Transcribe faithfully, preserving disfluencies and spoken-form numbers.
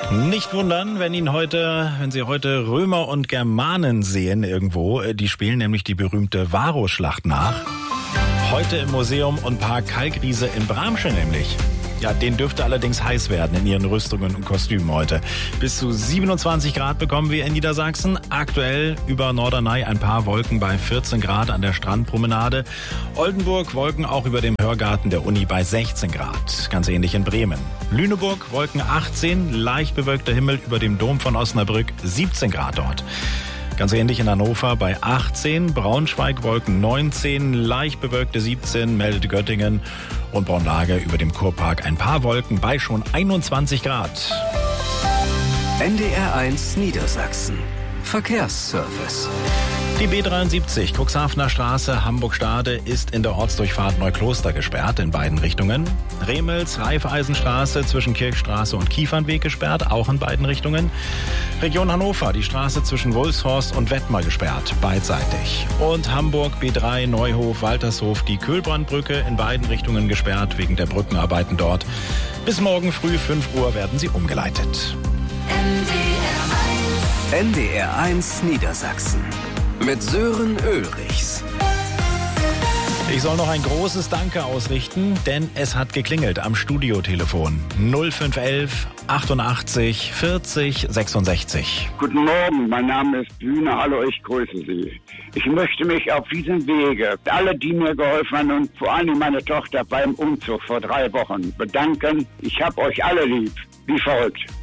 Nicht wundern, wenn Ihnen heute, wenn Sie heute Römer und Germanen sehen irgendwo. Die spielen nämlich die berühmte Varusschlacht nach. Heute im Museum und Park Kalkriese in Bramsche nämlich. Ja, denen dürfte allerdings heiß werden in ihren Rüstungen und Kostümen heute. Bis zu siebenundzwanzig Grad bekommen wir in Niedersachsen. Aktuell über Norderney ein paar Wolken bei vierzehn Grad an der Strandpromenade. Oldenburg Wolken auch über dem Hörgarten der Uni bei sechzehn Grad. Ganz ähnlich in Bremen. Lüneburg Wolken achtzehn, leicht bewölkter Himmel über dem Dom von Osnabrück, siebzehn Grad dort. Ganz ähnlich in Hannover bei achtzehn, Braunschweig Wolken neunzehn, leicht bewölkte siebzehn, meldet Göttingen und Braunlage über dem Kurpark ein paar Wolken bei schon einundzwanzig Grad. N D R eins Niedersachsen. Verkehrsservice. Die B dreiundsiebzig, Cuxhavener Straße, Hamburg-Stade, ist in der Ortsdurchfahrt Neukloster gesperrt in beiden Richtungen. Remels, Raiffeisenstraße zwischen Kirchstraße und Kiefernweg gesperrt, auch in beiden Richtungen. Region Hannover, die Straße zwischen Wulfshorst und Wettmar gesperrt, beidseitig. Und Hamburg, B drei, Neuhof, Waltershof, die Köhlbrandbrücke in beiden Richtungen gesperrt, wegen der Brückenarbeiten dort. Bis morgen früh fünf Uhr werden sie umgeleitet. N D R eins Niedersachsen. Mit Sören Ulrichs. Ich soll noch ein großes Danke ausrichten, denn es hat geklingelt am Studiotelefon. null fünf elf achtundachtzig vierzig sechsundsechzig. Guten Morgen, mein Name ist Bühne. Hallo, ich grüße Sie. Ich möchte mich auf diesem Wege, alle, die mir geholfen haben und vor allem meine Tochter beim Umzug vor drei Wochen bedanken. Ich hab euch alle lieb, wie verrückt.